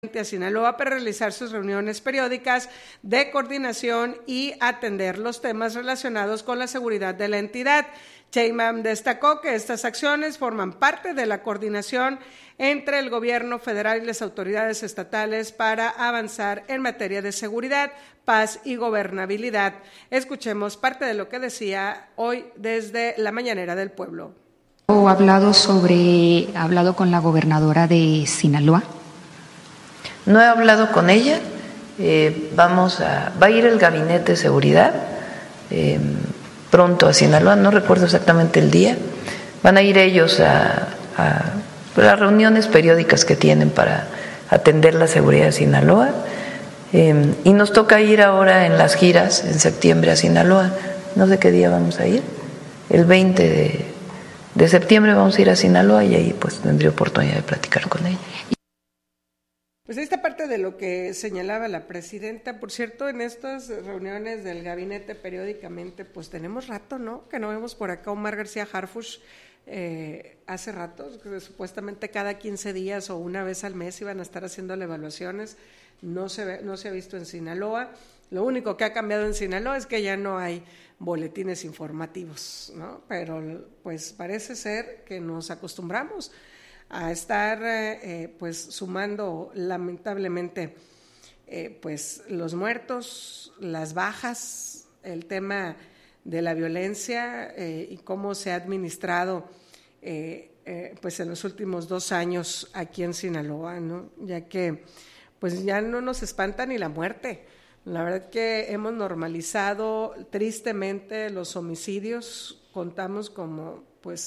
a Sinaloa para realizar sus reuniones periódicas de coordinación y atender los temas relacionados con la seguridad de la entidad. Sheinbaum destacó que estas acciones forman parte de la coordinación entre el gobierno federal y las autoridades estatales para avanzar en materia de seguridad, paz y gobernabilidad. Escuchemos parte de lo que decía hoy desde la Mañanera del Pueblo. ¿Ha hablado con la gobernadora de Sinaloa? No he hablado con ella. Va a ir el gabinete de seguridad pronto a Sinaloa, no recuerdo exactamente el día. Van a ir ellos a las reuniones periódicas que tienen para atender la seguridad de Sinaloa. Y nos toca ir ahora en las giras en septiembre a Sinaloa. No sé qué día vamos a ir. El 20 de septiembre vamos a ir a Sinaloa y ahí pues tendré oportunidad de platicar con ella. Pues esta parte de lo que señalaba la presidenta, por cierto, en estas reuniones del gabinete periódicamente, pues tenemos rato, ¿no? Que no vemos por acá a Omar García Harfuch, hace rato, que supuestamente cada 15 días o una vez al mes iban a estar haciendo las evaluaciones, no se ha visto en Sinaloa. Lo único que ha cambiado en Sinaloa es que ya no hay boletines informativos, ¿no? Pero pues parece ser que nos acostumbramos a estar pues sumando lamentablemente pues los muertos, las bajas, el tema de la violencia y cómo se ha administrado pues en los últimos 2 años aquí en Sinaloa, ¿no? Ya que pues ya no nos espanta ni la muerte. La verdad que hemos normalizado tristemente los homicidios, contamos como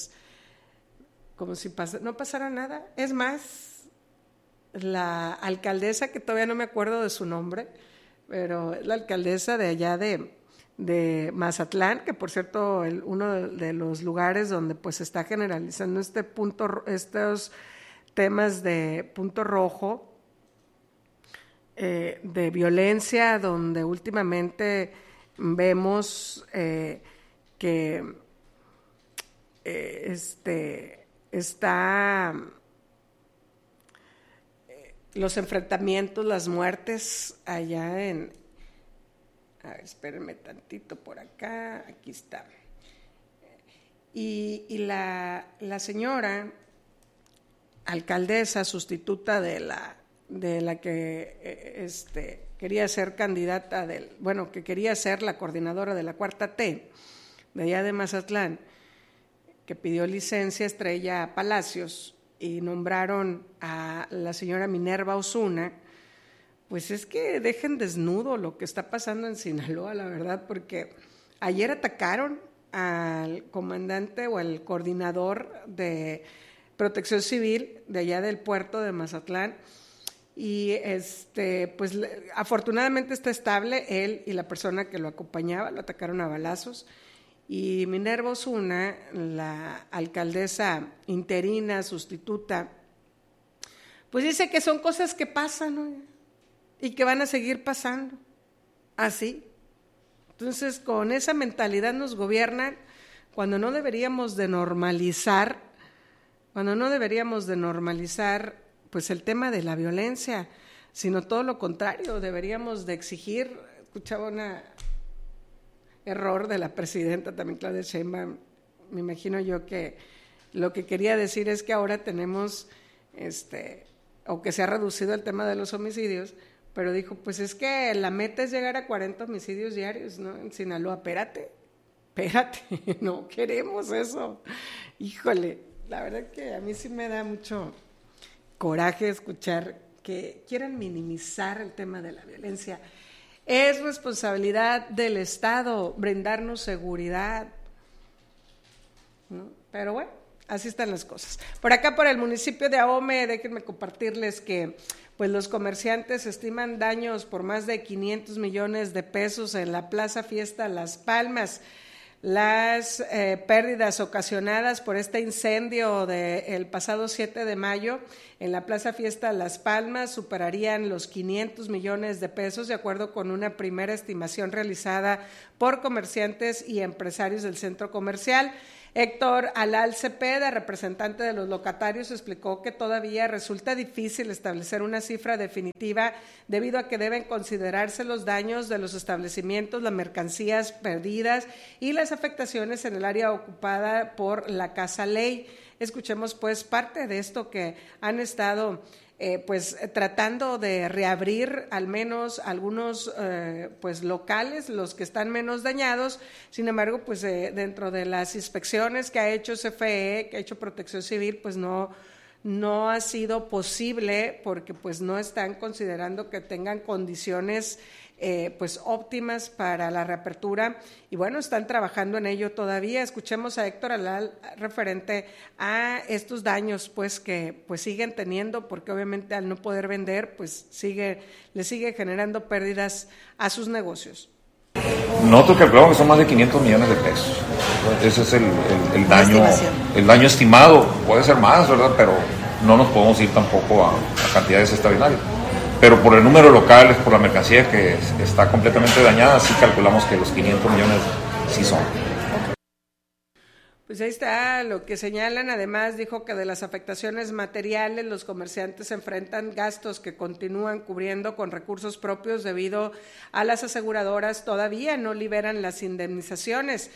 si no pasara nada. Es más, la alcaldesa, que todavía no me acuerdo de su nombre, pero es la alcaldesa de allá de Mazatlán, que por cierto uno de los lugares donde pues se está generalizando estos temas de punto rojo, de violencia, donde últimamente vemos que está los enfrentamientos, las muertes allá a ver, espérenme tantito por acá, aquí está. Y la señora alcaldesa sustituta de la que quería ser candidata que quería ser la coordinadora de la 4T de allá de Mazatlán, que pidió licencia, Estrella Palacios, y nombraron a la señora Minerva Osuna, pues es que dejen desnudo lo que está pasando en Sinaloa, la verdad, porque ayer atacaron al comandante o al coordinador de Protección Civil de allá del puerto de Mazatlán, y pues afortunadamente está estable él y la persona que lo acompañaba, lo atacaron a balazos. Y Minerva Osuna, la alcaldesa interina, sustituta, pues dice que son cosas que pasan, ¿no? Y que van a seguir pasando, así. Entonces, con esa mentalidad nos gobiernan cuando no deberíamos de normalizar, pues el tema de la violencia, sino todo lo contrario, deberíamos de exigir. Escuchaba error de la presidenta también, Claudia Sheinbaum. Me imagino yo que lo que quería decir es que ahora tenemos, o que se ha reducido el tema de los homicidios, pero dijo, pues es que la meta es llegar a 40 homicidios diarios, ¿no? En Sinaloa, espérate, no queremos eso. Híjole, la verdad que a mí sí me da mucho coraje escuchar que quieran minimizar el tema de la violencia. Es responsabilidad del Estado brindarnos seguridad, ¿no? Pero bueno, así están las cosas. Por acá, por el municipio de Ahome, déjenme compartirles que pues los comerciantes estiman daños por más de 500 millones de pesos en la Plaza Fiesta Las Palmas. Las pérdidas ocasionadas por este incendio del pasado 7 de mayo en la Plaza Fiesta Las Palmas superarían los 500 millones de pesos, de acuerdo con una primera estimación realizada por comerciantes y empresarios del centro comercial. Héctor Alal Cepeda, representante de los locatarios, explicó que todavía resulta difícil establecer una cifra definitiva debido a que deben considerarse los daños de los establecimientos, las mercancías perdidas y las afectaciones en el área ocupada por la Casa Ley. Escuchemos pues parte de esto que han estado pues tratando de reabrir al menos algunos pues locales, los que están menos dañados. Sin embargo, pues dentro de las inspecciones que ha hecho CFE, que ha hecho Protección Civil, pues no ha sido posible porque pues no están considerando que tengan condiciones pues óptimas para la reapertura, y bueno, están trabajando en ello todavía. Escuchemos a Héctor Alal referente a estos daños pues que pues siguen teniendo, porque obviamente al no poder vender pues le sigue generando pérdidas a sus negocios. Nosotros calculamos que son más de 500 millones de pesos. Ese es el daño estimado. Puede ser más, ¿verdad? Pero no nos podemos ir tampoco a cantidades extraordinarias. Pero por el número de locales, por la mercancía que está completamente dañada, sí calculamos que los 500 millones sí son. Pues ahí está lo que señalan. Además, dijo que de las afectaciones materiales, los comerciantes enfrentan gastos que continúan cubriendo con recursos propios debido a las aseguradoras todavía no liberan las indemnizaciones.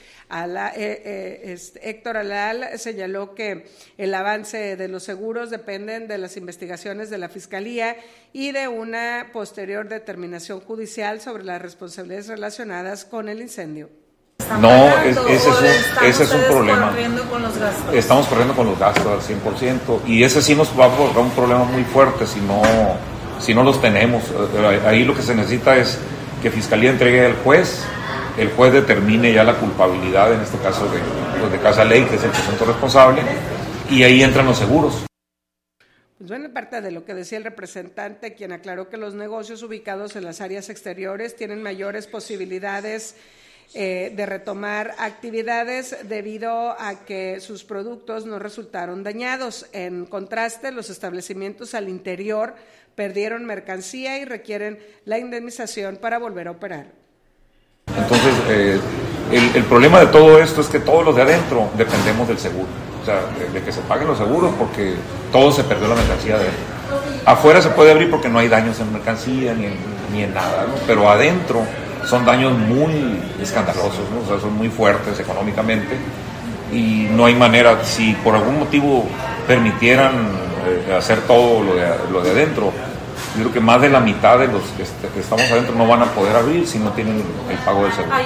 Héctor Alal señaló que el avance de los seguros dependen de las investigaciones de la Fiscalía y de una posterior determinación judicial sobre las responsabilidades relacionadas con el incendio. No, ese es un problema. Estamos corriendo con los gastos al 100%, y ese sí nos va a provocar un problema muy fuerte si no los tenemos. Ahí lo que se necesita es que Fiscalía entregue al juez, el juez determine ya la culpabilidad, en este caso de Casa Ley, que es el presunto responsable, y ahí entran los seguros. Pues bueno, parte de lo que decía el representante, quien aclaró que los negocios ubicados en las áreas exteriores tienen mayores posibilidades de retomar actividades debido a que sus productos no resultaron dañados. En contraste, los establecimientos al interior perdieron mercancía y requieren la indemnización para volver a operar. Entonces, el problema de todo esto es que todos los de adentro dependemos del seguro, o sea, de que se paguen los seguros, porque todo se perdió la mercancía de adentro. Afuera se puede abrir porque no hay daños en mercancía ni en nada, ¿no? Pero adentro son daños muy escandalosos, ¿no? O sea, son muy fuertes económicamente, y no hay manera. Si por algún motivo permitieran hacer todo lo de adentro, yo creo que más de la mitad de los que estamos adentro no van a poder abrir si no tienen el pago del seguro.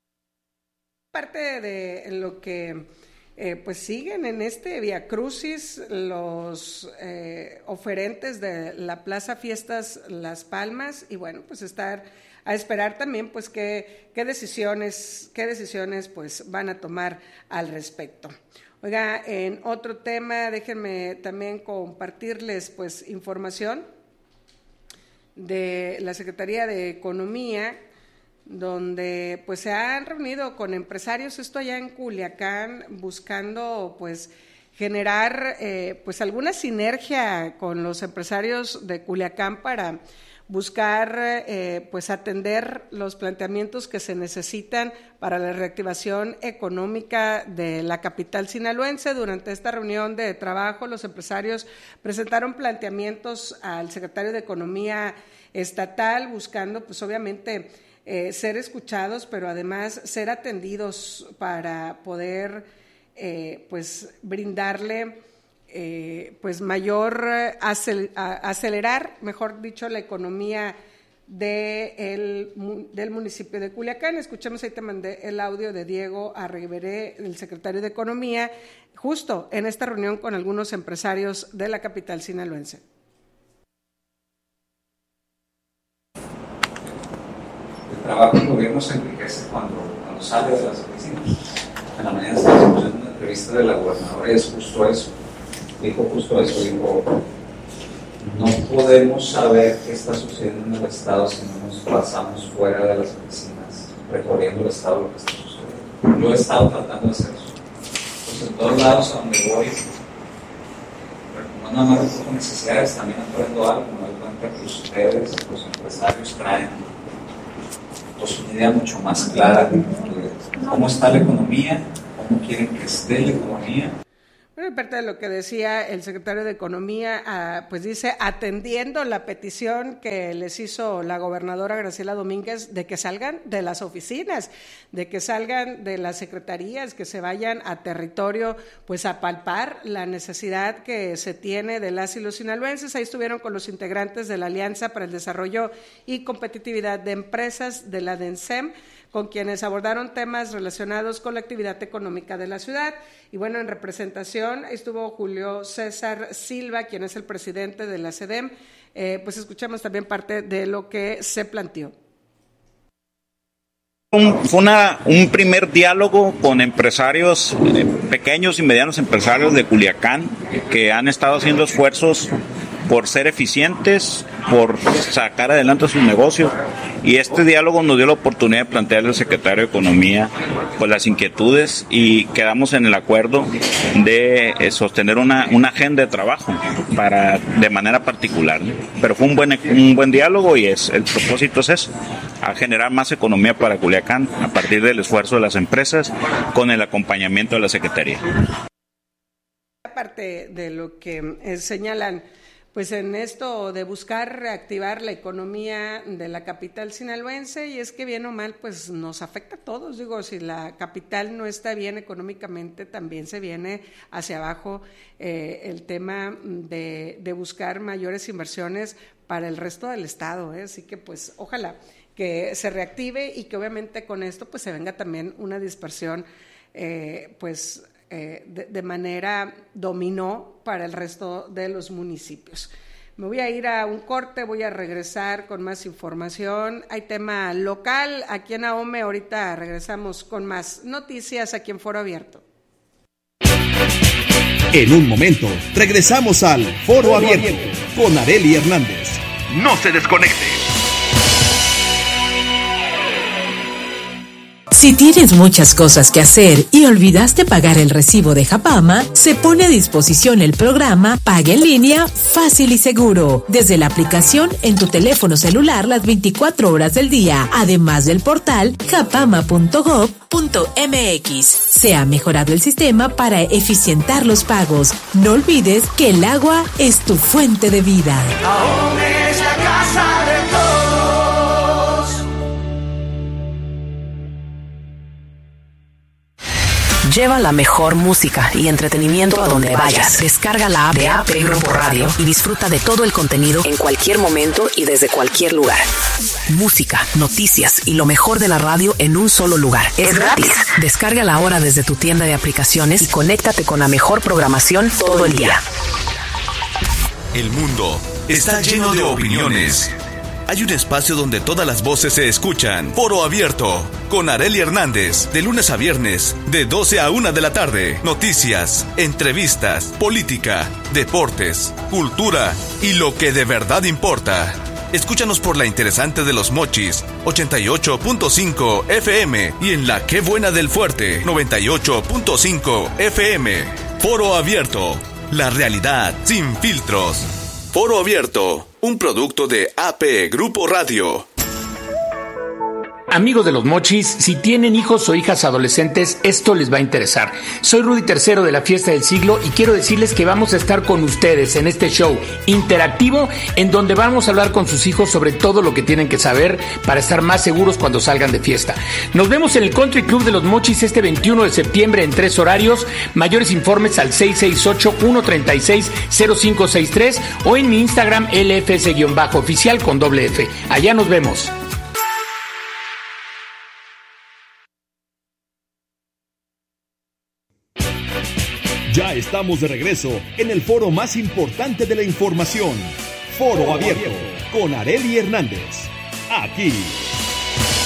Parte de lo que pues siguen en este viacrucis los oferentes de la Plaza Fiestas Las Palmas, y bueno, pues estar a esperar también pues qué decisiones pues van a tomar al respecto. Oiga, en otro tema, déjenme también compartirles pues información de la Secretaría de Economía, donde pues se han reunido con empresarios, esto allá en Culiacán, buscando pues generar pues alguna sinergia con los empresarios de Culiacán para buscar pues atender los planteamientos que se necesitan para la reactivación económica de la capital sinaloense. Durante esta reunión de trabajo, los empresarios presentaron planteamientos al secretario de Economía estatal, buscando pues obviamente ser escuchados, pero además ser atendidos para poder pues brindarle pues mayor acelerar, mejor dicho, la economía del municipio de Culiacán. Escuchemos, ahí te mandé el audio de Diego Arriveré, el secretario de Economía, justo en esta reunión con algunos empresarios de la capital sinaloense. El trabajo del gobierno se enriquece cuando sale de las oficinas. En la mañana estaba escuchando una entrevista de la gobernadora y es justo eso. Dijo, no podemos saber qué está sucediendo en el Estado si no nos pasamos fuera de las oficinas, recorriendo el Estado lo que está sucediendo. Yo he estado tratando de hacer eso. Pues en todos lados a donde voy, no nada más recojo necesidades, también aprendo algo. Me doy cuenta que ustedes, los empresarios, traen pues una idea mucho más clara de cómo está la economía, cómo cómo quieren que esté la economía. Bueno, parte de lo que decía el secretario de Economía, pues dice, atendiendo la petición que les hizo la gobernadora Graciela Domínguez de que salgan de las oficinas, de que salgan de las secretarías, que se vayan a territorio, pues a palpar la necesidad que se tiene de las y los sinaloenses. Ahí estuvieron con los integrantes de la Alianza para el Desarrollo y Competitividad de Empresas de la DENSEM, con quienes abordaron temas relacionados con la actividad económica de la ciudad. Y bueno, en representación estuvo Julio César Silva, quien es el presidente de la CEDEM. Pues escuchamos también parte de lo que se planteó. Fue un primer diálogo con empresarios, pequeños y medianos empresarios de Culiacán, que han estado haciendo esfuerzos por ser eficientes, por sacar adelante sus negocios, y este diálogo nos dio la oportunidad de plantearle al secretario de Economía pues las inquietudes, y quedamos en el acuerdo de sostener una agenda de trabajo de manera particular, ¿no? Pero fue un buen diálogo, y el propósito es eso, a generar más economía para Culiacán a partir del esfuerzo de las empresas con el acompañamiento de la Secretaría. Aparte de lo que señalan, pues en esto de buscar reactivar la economía de la capital sinaloense, y es que bien o mal pues nos afecta a todos. Digo, si la capital no está bien económicamente, también se viene hacia abajo el tema de buscar mayores inversiones para el resto del estado, Así que pues ojalá que se reactive y que obviamente con esto pues se venga también una dispersión de manera dominó para el resto de los municipios. Me voy a ir a un corte, voy a regresar con más información. Hay tema local aquí en Ahome, ahorita regresamos con más noticias aquí en Foro Abierto. En un momento, regresamos al Foro Abierto con Arely Hernández. No se desconecte. Si tienes muchas cosas que hacer y olvidaste pagar el recibo de Japama, se pone a disposición el programa Paga en Línea Fácil y Seguro, desde la aplicación en tu teléfono celular las 24 horas del día, además del portal japama.gov.mx. Se ha mejorado el sistema para eficientar los pagos. No olvides que el agua es tu fuente de vida. Ahome es la casa de todos. Lleva la mejor música y entretenimiento a donde vayas. Descarga la app de AP Grupo Radio y disfruta de todo el contenido en cualquier momento y desde cualquier lugar. Música, noticias y lo mejor de la radio en un solo lugar. Es gratis. Descárgala ahora desde tu tienda de aplicaciones y conéctate con la mejor programación todo el día. El mundo está lleno de opiniones. Hay un espacio donde todas las voces se escuchan. Foro Abierto, con Arely Hernández, de lunes a viernes, de 12 a 1 de la tarde. Noticias, entrevistas, política, deportes, cultura y lo que de verdad importa. Escúchanos por la interesante de Los Mochis, 88.5 FM, y en la Qué Buena del Fuerte, 98.5 FM. Foro Abierto, la realidad sin filtros. Foro Abierto, un producto de AP Grupo Radio. Amigos de Los Mochis, si tienen hijos o hijas adolescentes, esto les va a interesar. Soy Rudy III de la Fiesta del Siglo y quiero decirles que vamos a estar con ustedes en este show interactivo en donde vamos a hablar con sus hijos sobre todo lo que tienen que saber para estar más seguros cuando salgan de fiesta. Nos vemos en el Country Club de Los Mochis este 21 de septiembre en 3 horarios. Mayores informes al 668-136-0563 o en mi Instagram LFS-oficial con doble F. Allá nos vemos. Ya estamos de regreso en el foro más importante de la información. Foro Abierto con Arely Hernández. Aquí